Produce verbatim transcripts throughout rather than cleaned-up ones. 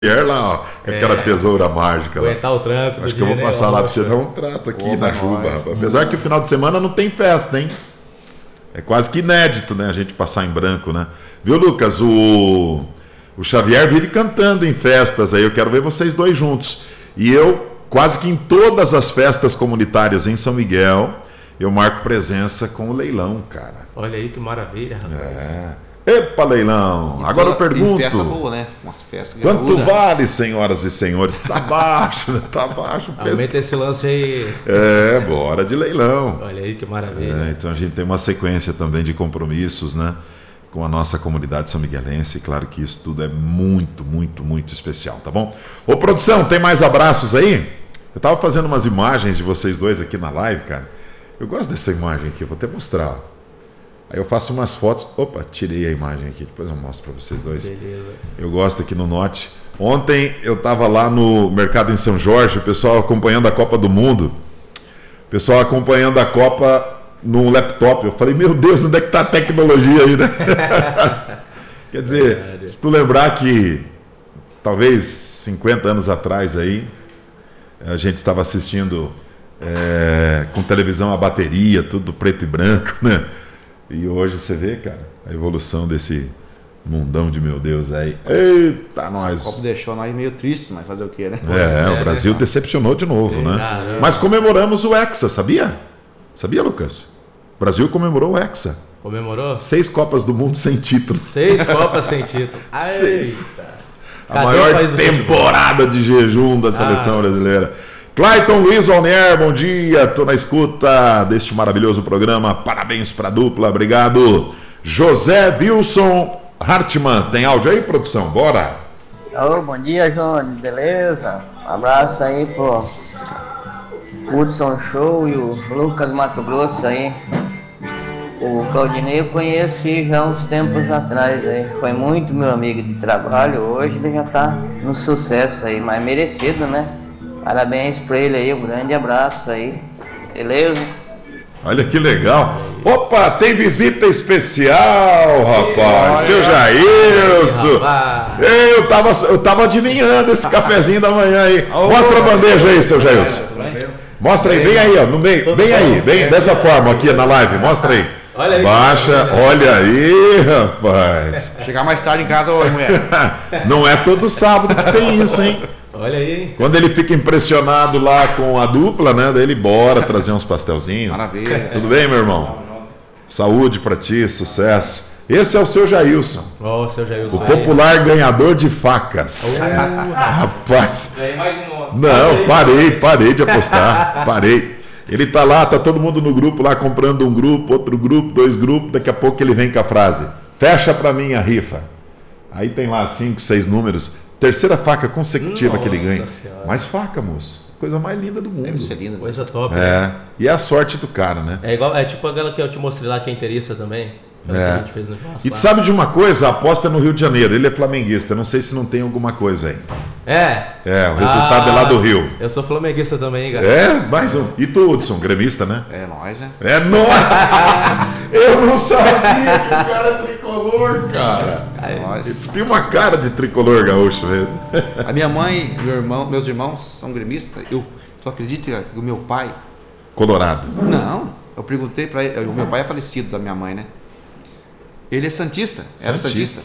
lá, ó, aquela é, tesoura mágica lá. Aguentar o tranco. Acho que eu vou passar lá pra você dar um trato aqui Opa, na Juba, rapaz. Apesar que o final de semana não tem festa, hein? É quase que inédito, né? A gente passar em branco, né? Viu, Lucas? O, o Xavier vive cantando em festas aí. Eu quero ver vocês dois juntos. E eu, quase que em todas as festas comunitárias em São Miguel, eu marco presença com o leilão, cara. Olha aí que maravilha, rapaz. É. Epa, leilão! E agora eu pergunto. Tem festa boa, né? Umas festas quanto vale, senhoras e senhores? Tá baixo, né? Tá baixo o preço. Aumenta esse lance aí. É, bora de leilão. Olha aí que maravilha. É, então a gente tem uma sequência também de compromissos, né? Com a nossa comunidade são miguelense. Claro que isso tudo é muito, muito, muito especial, tá bom? Ô, produção, tem mais abraços aí? Eu tava fazendo umas imagens de vocês dois aqui na live, cara. Eu gosto dessa imagem aqui, vou até mostrar. Aí eu faço umas fotos. Opa, tirei a imagem aqui, depois eu mostro para vocês dois. Beleza. Eu gosto aqui no Note. Ontem eu estava lá no mercado em São Jorge, o pessoal acompanhando a Copa do Mundo. O pessoal acompanhando a Copa num laptop. Eu falei, meu Deus, onde é que está a tecnologia aí, né? Quer dizer, é se tu lembrar que talvez cinquenta anos atrás aí, a gente estava assistindo é, com televisão a bateria, tudo preto e branco, né? E hoje você vê, cara, a evolução desse mundão de meu Deus aí. Eita, nós. O copo deixou nós meio triste, mas fazer o quê, né? É, é o Brasil né? decepcionou de novo, é, né? Caramba. Mas comemoramos o Hexa, sabia? Sabia, Lucas? O Brasil comemorou o Hexa. Comemorou? Seis Copas do Mundo sem título. Seis Copas sem título. Seis. A Cadê maior temporada de jejum da seleção ah, brasileira. Clayton Luiz Valnier, bom dia, tô na escuta deste maravilhoso programa, parabéns pra dupla, obrigado. José Wilson Hartmann, tem áudio aí, produção? Bora! Alô, bom dia, Johnny, beleza? Um abraço aí pro Hudson Show e o Lucas Mato Grosso aí. O Claudinei eu conheci já uns tempos atrás aí, foi muito meu amigo de trabalho, hoje ele já tá no sucesso aí, mas merecido, né? Parabéns pra ele aí, um grande abraço aí, beleza? Olha que legal. Opa, tem visita especial, rapaz. Olha, seu Jailson. Eu tava, eu tava adivinhando esse cafezinho da manhã aí. Mostra a bandeja aí, seu Jailson. Mostra aí, bem aí, ó, no meio, bem aí, bem dessa forma aqui na live, mostra aí. Olha aí. Baixa, olha aí, rapaz. Chegar mais tarde em casa, ô mulher. Não é todo sábado que tem isso, hein? Olha aí, hein? Quando ele fica impressionado lá com a dupla, né? Daí ele bora trazer uns pastelzinhos. Maravilha. Tudo bem, meu irmão? Saúde pra ti, sucesso. Esse é o seu Jailson. Oh, seu Jailson. O popular aí. Ganhador de facas. Oh, rapaz. Não, parei, parei de apostar. Parei. Ele tá lá, tá todo mundo no grupo lá, comprando um grupo, outro grupo, dois grupos. Daqui a pouco ele vem com a frase: fecha pra mim a rifa. Aí tem lá cinco, seis números. Terceira faca consecutiva Nossa que ele ganha. Senhora. Mais faca, moço. Coisa mais linda do mundo. Deve ser linda. Coisa top. É. Né? E é a sorte do cara, né? É igual, é tipo aquela que eu te mostrei lá, que é inteiriça também. É. Que a gente fez no e tu sabe de uma coisa? A aposta é no Rio de Janeiro. Ele é flamenguista. Não sei se não tem alguma coisa aí. É? É, o resultado ah, é lá do Rio. Eu sou flamenguista também, cara. É? Mais um. E tu, Hudson? Gremista, né? É nós, né? É nós! Eu não sabia que o cara é tricolor, cara. É nós. Tu tem uma cara de tricolor gaúcho mesmo. A minha mãe, meu irmão, meus irmãos são gremistas. Eu, tu acredita que o meu pai... Colorado. Não. Eu perguntei pra ele. O meu pai é falecido da minha mãe, né? Ele é santista, era santista.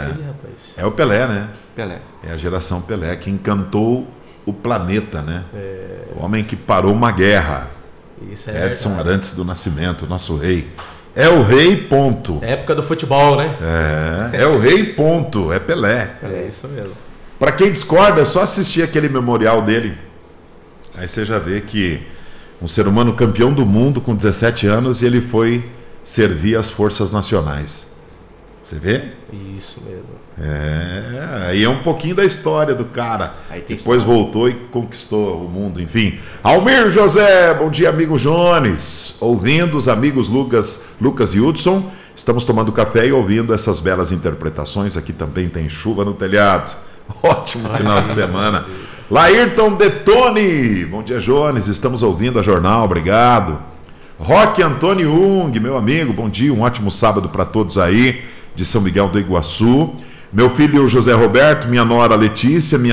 É. é o Pelé, né? Pelé. É a geração Pelé que encantou o planeta, né? É. O homem que parou uma guerra. Isso é Edson verdade. Arantes do Nascimento, nosso rei. É o rei, ponto. É época do futebol, né? É, é o rei, ponto. É Pelé. É isso mesmo. Para quem discorda, é só assistir aquele memorial dele. Aí você já vê que um ser humano campeão do mundo com dezessete anos e ele foi servir as forças nacionais. Você vê? Isso mesmo. É, aí é um pouquinho da história do cara. Aí tem Depois história. voltou e conquistou o mundo, enfim. Almir José, bom dia, amigo Jones. Ouvindo os amigos Lucas, Lucas e Hudson, estamos tomando café e ouvindo essas belas interpretações. Aqui também tem chuva no telhado. Ótimo final de semana. Laírton Detone, bom dia, Jones. Estamos ouvindo a jornal, obrigado. Roque Antônio Ung, meu amigo, bom dia, um ótimo sábado para todos aí de São Miguel do Iguaçu. Meu filho José Roberto, minha nora Letícia, minha